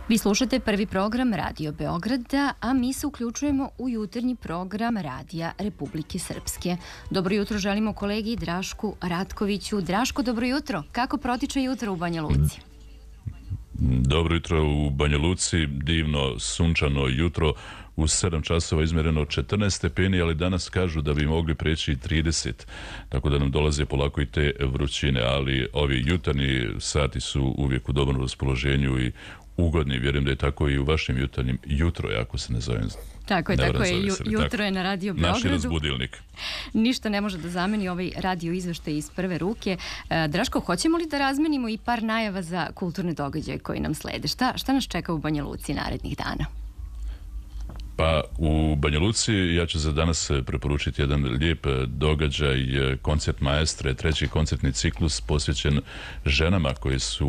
Vi slušate prvi program Radio Beograda, a mi se uključujemo u jutarnji program Radija Republike Srpske. Dobro jutro želimo kolegi Drašku Ratkoviću. Draško, dobro jutro. Kako protiče jutro u Banja Luci? Dobro jutro u Banja Luci, divno sunčano jutro. U 7 časova izmjereno 14 stepeni, ali danas kažu da bi mogli preći 30, tako da nam dolaze polako i te vrućine, ali ovi jutarnji sati su uvijek u dobrom raspoloženju i ugodni. Vjerujem da je tako i u vašim jutarnjim jutro, ako se ne zovem. Tako je, jutro je na Radio Beogradu. Naš razbudilnik. Ništa ne može da zameni ovaj radio izveštaj iz prve ruke. Draško, hoćemo li da razmenimo i par najava za kulturne događaje koji nam slede? Šta nas čeka u Banja Luci narednih dana? Pa u Banja Luci ja ću za danas preporučiti jedan lijep događaj, koncert Maestre, treći koncertni ciklus posvećen ženama koje su